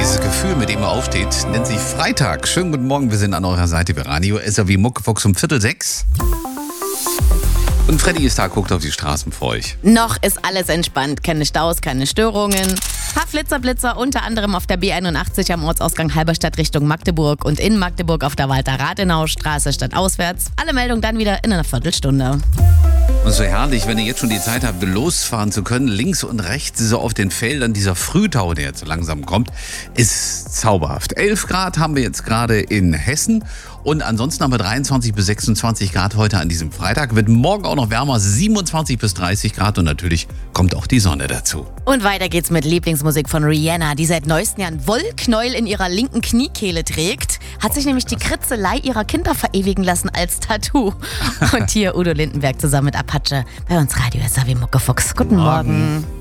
Dieses Gefühl, mit dem er aufsteht, nennt sich Freitag. Schönen guten Morgen, wir sind an eurer Seite bei Radio SAW Muckefuchs um 5:45. Und Freddy ist da, guckt auf die Straßen für euch. Noch ist alles entspannt. Keine Staus, keine Störungen. Paar Blitzer, unter anderem auf der B81 am Ortsausgang Halberstadt Richtung Magdeburg und in Magdeburg auf der Walter-Rathenau-Straße stadtauswärts. Alle Meldungen dann wieder in einer Viertelstunde. Und so herrlich, wenn ihr jetzt schon die Zeit habt, losfahren zu können. Links und rechts so auf den Feldern, dieser Frühtau, der jetzt so langsam kommt, ist zauberhaft. 11 Grad haben wir jetzt gerade in Hessen. Und ansonsten haben wir 23 bis 26 Grad heute an diesem Freitag. Wird morgen auch noch wärmer, 27 bis 30 Grad. Und natürlich kommt auch die Sonne dazu. Und weiter geht's mit Lieblingsmusik von Rihanna, die seit neuestem Jahr ein Wollknäuel in ihrer linken Kniekehle trägt. Hat sich nämlich die Kritzelei ihrer Kinder verewigen lassen als Tattoo. Und hier Udo Lindenberg zusammen mit Apache bei uns Radio SAW Muckefuchs. Guten Morgen.